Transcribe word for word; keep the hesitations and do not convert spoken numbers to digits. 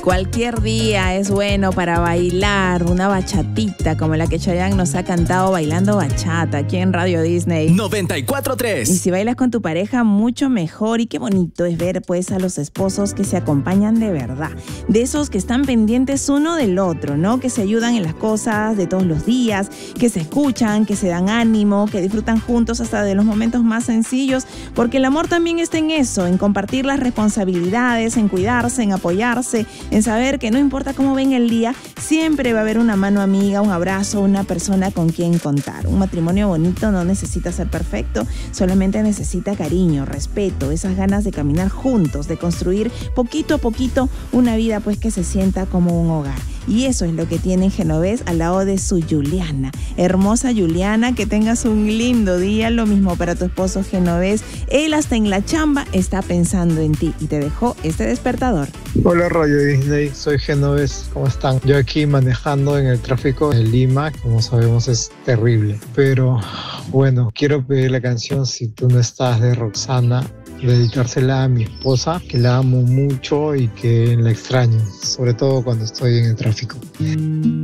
Cualquier día es bueno para bailar una bachatita como la que Chayanne nos ha cantado bailando bachata aquí en Radio Disney noventa y cuatro punto tres. Y si bailas con tu pareja, mucho mejor. Y qué bonito es ver pues a los esposos que se acompañan de verdad, de esos que están pendientes uno del otro, ¿no? Que se ayudan en las cosas de todos los días, que se escuchan, que se dan ánimo, que disfrutan juntos hasta de los momentos más sencillos, porque el amor también está en eso, en compartir las responsabilidades, en cuidarse, en apoyarse, en saber que no importa cómo ven el día, siempre va a haber una mano amiga, un abrazo, una persona con quien contar. Un matrimonio bonito no necesita ser perfecto, solamente necesita cariño, respeto, esas ganas de caminar juntos, de construir poquito a poquito una vida pues que se sienta como un hogar. Y eso es lo que tiene Genovés al lado de su Juliana. Hermosa Juliana, que tengas un lindo día. Lo mismo para tu esposo Genovés. Él hasta en la chamba está pensando en ti y te dejó este despertador. Hola Radio Disney, soy Genovés. ¿Cómo están? Yo aquí manejando en el tráfico de Lima, como sabemos es terrible. Pero bueno, quiero pedir la canción Si tú no estás de Roxana, dedicársela a mi esposa, que la amo mucho y que la extraño, sobre todo cuando estoy en el tráfico.